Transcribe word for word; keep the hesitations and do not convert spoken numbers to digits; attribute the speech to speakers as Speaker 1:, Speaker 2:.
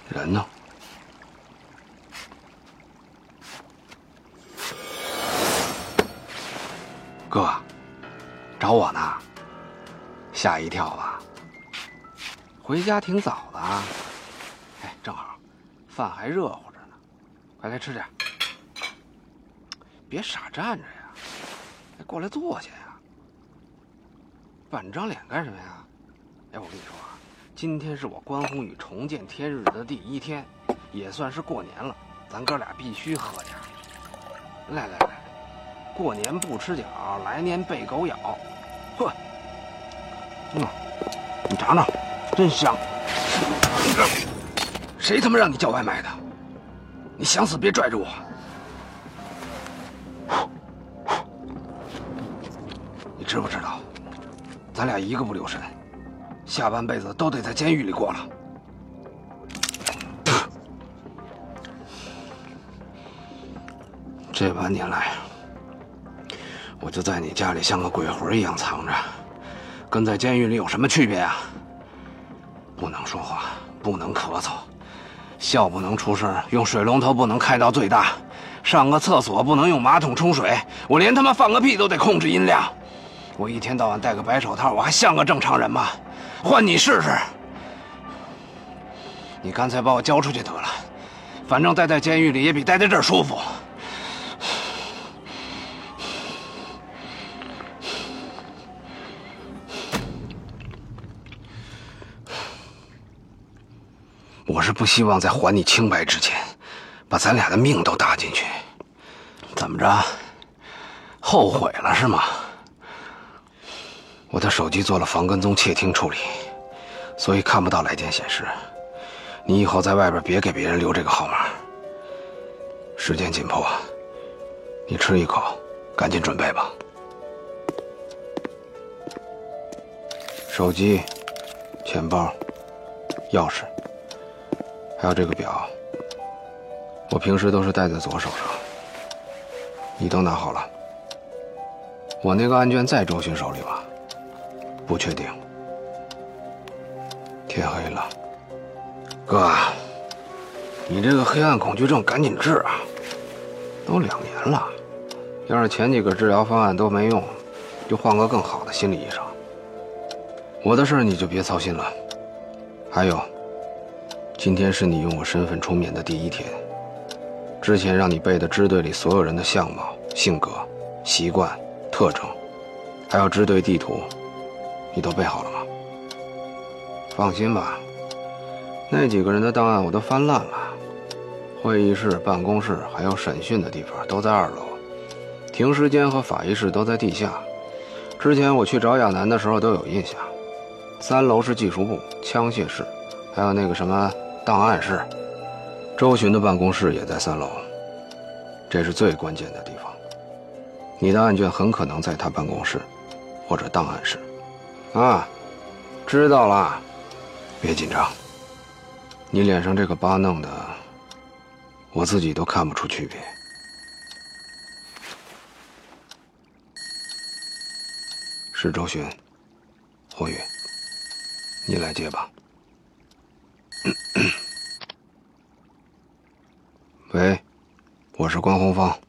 Speaker 1: 人呢？哥，找我呢？吓一跳吧？回家挺早的啊。哎，正好，饭还热乎着呢，快来吃点。别傻站着呀，过来坐下呀。板张脸干什么呀？哎，我跟你说啊，今天是我关宏宇重见天日的第一天，也算是过年了，咱哥俩必须喝点。来来来，过年不吃饺，来年被狗咬。呵，嗯，你尝尝，真香。谁他妈让你叫外卖的？你想死别拽着我。你知不知道，咱俩一个不留神，下半辈子都得在监狱里过了。这半年来，我就在你家里像个鬼魂一样藏着，跟在监狱里有什么区别啊？不能说话，不能咳嗽，笑不能出声，用水龙头不能开到最大，上个厕所不能用马桶冲水，我连他妈放个屁都得控制音量。我一天到晚戴个白手套，我还像个正常人吗？换你试试。你干脆把我交出去得了，反正待在监狱里也比待在这儿舒服。我是不希望在还你清白之前，把咱俩的命都搭进去。怎么着？后悔了是吗？我的手机做了防跟踪窃听处理，所以看不到来电显示。你以后在外边别给别人留这个号码。时间紧迫，你吃一口，赶紧准备吧。手机、钱包、钥匙，还有这个表，我平时都是戴在左手上。你都拿好了。我那个案卷在周迅手里吗？不确定。天黑了，哥，你这个黑暗恐惧症赶紧治啊！都两年了，要是前几个治疗方案都没用，就换个更好的心理医生。我的事你就别操心了。还有，今天是你用我身份出面的第一天。之前让你背的支队里所有人的相貌、性格、习惯、特征，还有支队地图，你都背好了吗？放心吧，那几个人的档案我都翻烂了，会议室、办公室还有审讯的地方都在二楼，停尸间和法医室都在地下。之前我去找亚楠的时候都有印象。三楼是技术部、枪械室，还有那个什么档案室。周巡的办公室也在三楼，这是最关键的地方。你的案卷很可能在他办公室，或者档案室。啊，知道了。别紧张，你脸上这个疤弄的，我自己都看不出区别。是周巡，霍宇，你来接吧。喂，我是关宏芳。